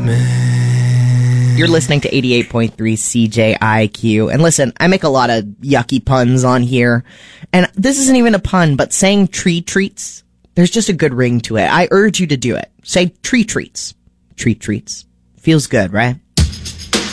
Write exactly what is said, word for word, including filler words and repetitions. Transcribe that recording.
You're listening to eighty-eight point three C J I Q. And listen, I make a lot of yucky puns on here. And this isn't even a pun, but saying tree treats, there's just a good ring to it. I urge you to do it. Say tree treats. Tree treats. Feels good, right?